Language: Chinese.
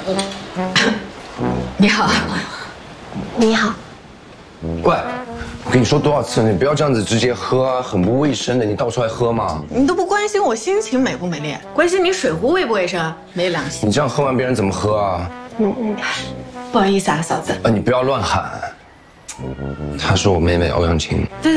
你好， 你好。 喂，我跟你说多少次了，你不要这样子直接喝啊，很不卫生的，你倒出来喝嘛。 你都不关心我心情美不美丽，关心你水壶卫不卫生，没良心。 你这样喝完别人怎么喝啊？ 不好意思啊，嫂子。 你不要乱喊。她是我妹妹欧阳晴。